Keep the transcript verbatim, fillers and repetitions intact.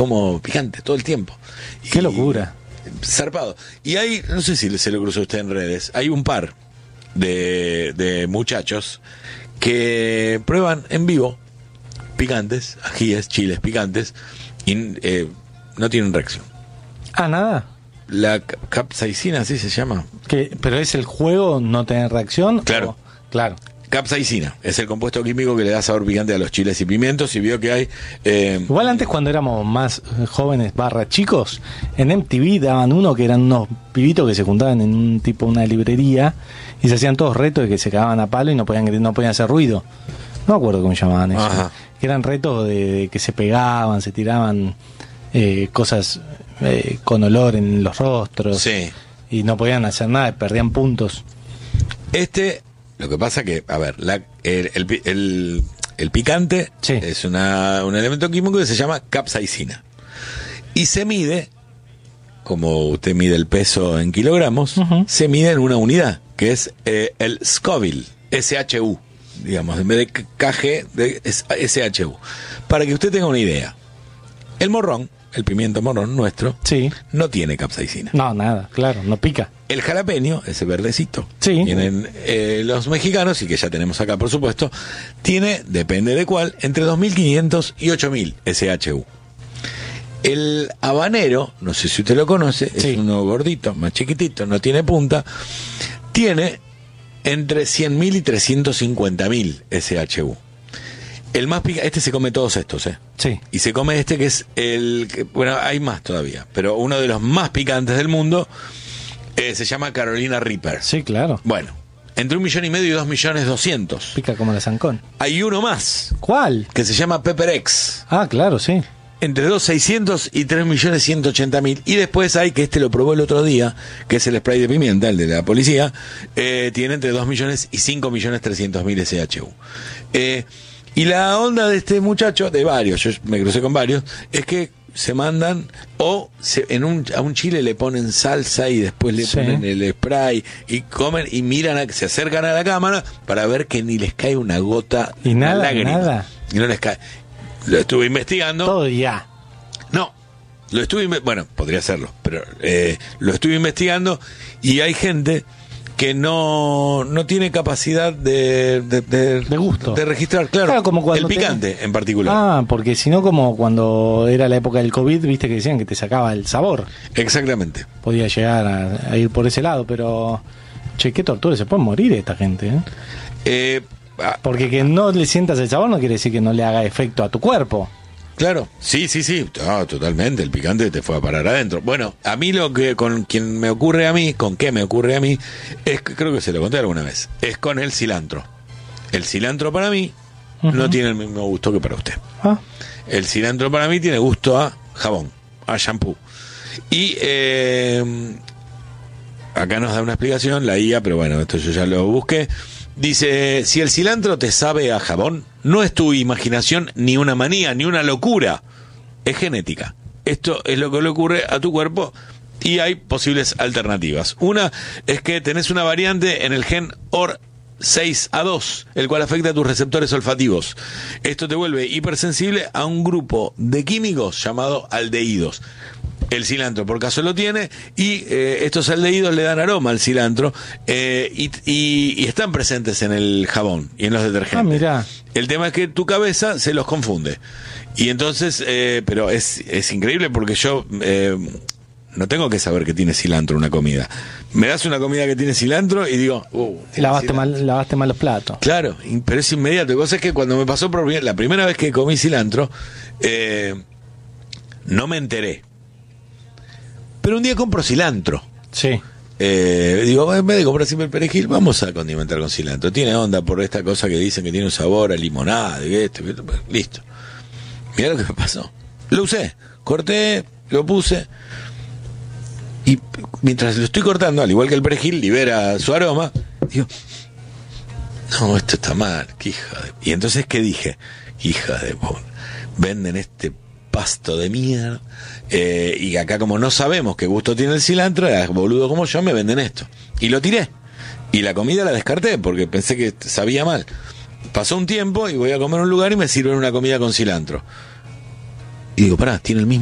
como picante todo el tiempo. Qué y, locura. Zarpado. Y hay, no sé si se lo cruzó a usted en redes, hay un par de, de muchachos que prueban en vivo picantes, ajíes, chiles picantes, y eh, no tienen reacción. Ah, nada. La capsaicina, así se llama. ¿Qué? ¿Pero es el juego no tener reacción? Claro. O, claro. Capsaicina es el compuesto químico que le da sabor picante a los chiles y pimientos, y vio que hay... Eh, Igual antes, cuando éramos más jóvenes barra chicos, en M T V daban uno que eran unos pibitos que se juntaban en un tipo una librería y se hacían todos retos de que se cagaban a palo y no podían no podían hacer ruido. No me acuerdo cómo llamaban eso. Ajá. Que eran retos de, de que se pegaban, se tiraban eh, cosas eh, con olor en los rostros. Sí. Y no podían hacer nada, perdían puntos. Este... Lo que pasa que, a ver, la, el, el, el, el picante sí. es una, un elemento químico que se llama capsaicina. Y se mide, como usted mide el peso en kilogramos, uh-huh. se mide en una unidad, que es eh, el Scoville, S H U, digamos, en vez de K G, de S H U. Para que usted tenga una idea, el morrón, el pimiento morrón nuestro, sí. no tiene capsaicina. No, nada, claro, no pica. El jalapeño, ese verdecito, sí. tienen eh, los mexicanos, y que ya tenemos acá por supuesto, tiene, depende de cuál, entre dos mil quinientos y ocho mil S H U. El habanero, no sé si usted lo conoce, sí. es uno gordito, más chiquitito, no tiene punta, tiene entre cien mil y trescientos cincuenta mil S H U. El más picante, este se come todos estos, ¿eh? Sí. Y se come este que es el, que, bueno, hay más todavía, pero uno de los más picantes del mundo, eh, se llama Carolina Reaper. Sí, claro. Bueno, entre un millón y medio y dos millones doscientos. Pica como la zancón. Hay uno más. ¿Cuál? Que se llama Pepper X. Ah, claro, sí. Entre dos seiscientos y tres millones ciento ochenta mil. Y después hay, que este lo probó el otro día, que es el spray de pimienta, el de la policía, eh, tiene entre dos millones y cinco millones trescientos mil S H U. Eh... Y la onda de este muchacho, de varios, yo me crucé con varios, es que se mandan, o se, en un, a un chile le ponen salsa y después le sí. ponen el spray y comen y miran, a, se acercan a la cámara para ver que ni les cae una gota, y nada, una lágrima, nada. Y no les cae. Lo estuve investigando. Todo ya. No, lo estuve, bueno, podría hacerlo, pero eh, lo estuve investigando y hay gente que no no tiene capacidad de de, de, de gusto de registrar, claro, claro como cuando el picante te... en particular. Ah, porque si no, como cuando era la época del COVID, viste que decían que te sacaba el sabor. Exactamente. Podía llegar a, a ir por ese lado, pero che, qué tortura, se puede morir esta gente, ¿eh? Eh, ah, porque que no le sientas el sabor no quiere decir que no le haga efecto a tu cuerpo. Claro, sí, sí, sí, no, totalmente, el picante te fue a parar adentro. Bueno, a mí lo que, con quien me ocurre a mí, con qué me ocurre a mí, es, creo que se lo conté alguna vez, es con el cilantro. El cilantro para mí uh-huh. no tiene el mismo gusto que para usted. ¿Ah? El cilantro para mí tiene gusto a jabón, a shampoo. Y eh, acá nos da una explicación, la I A, pero bueno, esto yo ya lo busqué. Dice, si el cilantro te sabe a jabón, no es tu imaginación ni una manía, ni una locura, es genética. Esto es lo que le ocurre a tu cuerpo y hay posibles alternativas. Una es que tenés una variante en el gen O R seis A dos, el cual afecta a tus receptores olfativos. Esto te vuelve hipersensible a un grupo de químicos llamado aldehídos. El cilantro por caso lo tiene y eh, estos aldehídos le dan aroma al cilantro eh, y, y, y están presentes en el jabón y en los detergentes. Ah, mirá. El tema es que tu cabeza se los confunde y entonces, eh, pero es, es increíble porque yo eh, no tengo que saber que tiene cilantro una comida. Me das una comida que tiene cilantro y digo, uh, lavaste mal, lavaste mal los platos. Claro, pero es inmediato. Y vos sabés que cuando me pasó por la primera vez que comí cilantro, eh, no me enteré. Pero un día compro cilantro. Sí. Eh, digo, en vez de comprar siempre el perejil, vamos a condimentar con cilantro. Tiene onda por esta cosa que dicen que tiene un sabor a limonada, y esto, y esto. Listo. Mirá lo que me pasó. Lo usé, corté, lo puse. Y mientras lo estoy cortando, al igual que el perejil, libera su aroma. Digo, no, esto está mal, que hija de... Y entonces, ¿qué dije? Hija de... Venden este pasto de mierda. Eh, y acá como no sabemos qué gusto tiene el cilantro, boludo como yo, me venden esto. Y lo tiré. Y la comida la descarté porque pensé que sabía mal. Pasó un tiempo y voy a comer a un lugar y me sirven una comida con cilantro. Y digo, pará, tiene el mismo